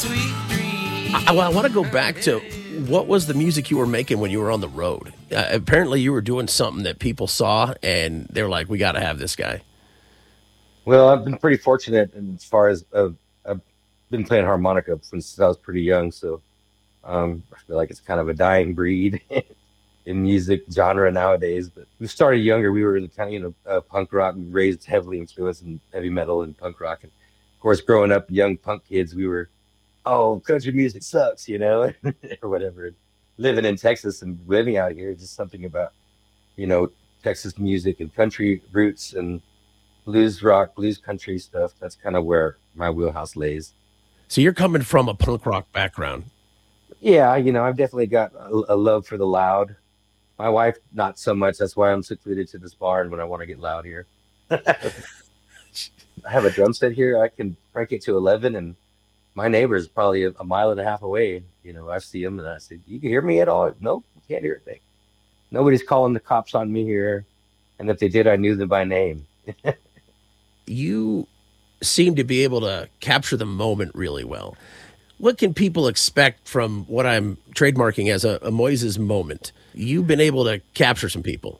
I want to go back to what was the music you were making when you were on the road? Apparently, you were doing something that people saw and they're like, "We got to have this guy." Well, I've been pretty fortunate as far as I've been playing harmonica since I was pretty young, so I feel like it's kind of a dying breed in music genre nowadays. But we started younger. We were kind of, punk rock, raised heavily influenced in heavy metal and punk rock. And of course, growing up, young punk kids, we were, oh, country music sucks, or whatever. Living in Texas and living out here, just something about, you know, Texas music and country roots and blues rock, blues country stuff. That's kind of where my wheelhouse lays. So you're coming from a punk rock background. Yeah, I've definitely got a love for the loud. My wife, not so much. That's why I'm secluded to this barn when I want to get loud here. I have a drum set here. I can crank it to 11, and my neighbor's probably a mile and a half away. I see him, and I said, "You can hear me at all?" Nope, can't hear a thing. Nobody's calling the cops on me here, and if they did, I knew them by name. You seem to be able to capture the moment really well. What can people expect from what I'm trademarking as a Moises moment? You've been able to capture some people.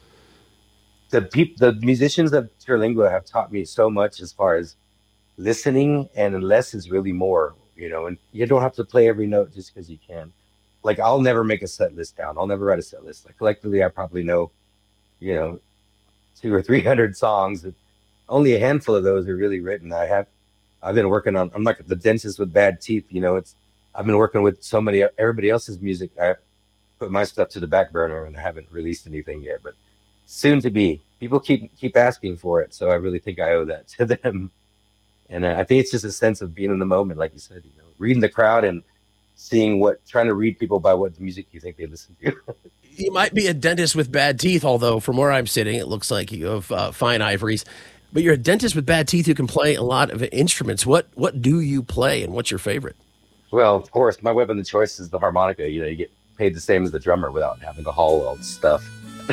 The musicians of Terlingua have taught me so much as far as listening, and less is really more, and you don't have to play every note just because you can. Like, I'll never make a set list down. I'll never write a set list. Like, collectively, I probably know, you know, two or 300 songs. Only a handful of those are really written. I've been working on, I'm like the dentist with bad teeth, I've been working with everybody else's music. I put my stuff to the back burner and I haven't released anything yet, but soon to be. People keep asking for it, so I really think I owe that to them. And I think it's just a sense of being in the moment, like you said, reading the crowd and trying to read people by what music you think they listen to. You might be a dentist with bad teeth, although from where I'm sitting, it looks like you have fine ivories. But you're a dentist with bad teeth who can play a lot of instruments. What do you play, and what's your favorite? Well, of course, my weapon of choice is the harmonica. You get paid the same as the drummer without having to haul all the stuff.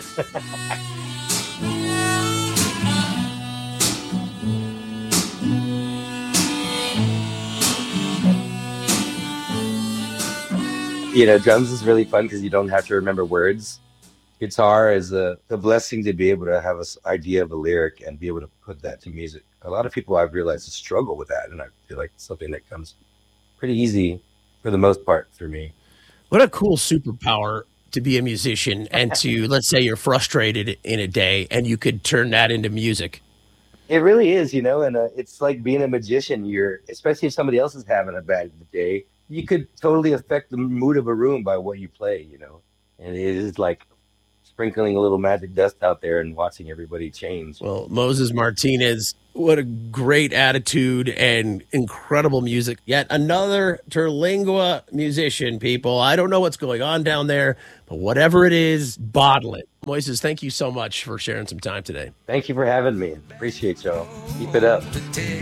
Drums is really fun because you don't have to remember words. Guitar is the blessing to be able to have an idea of a lyric and be able to put that to music. A lot of people I've realized struggle with that, and I feel like it's something that comes pretty easy for the most part for me. What a cool superpower to be a musician and to, let's say you're frustrated in a day and you could turn that into music. It really is, and it's like being a magician. Especially if somebody else is having a bad day, you could totally affect the mood of a room by what you play. And it is like sprinkling a little magic dust out there and watching everybody change. Well, Moses Martinez, what a great attitude and incredible music. Yet another Terlingua musician, people. I don't know what's going on down there, but whatever it is, bottle it. Moises, thank you so much for sharing some time today. Thank you for having me. Appreciate y'all. Keep it up.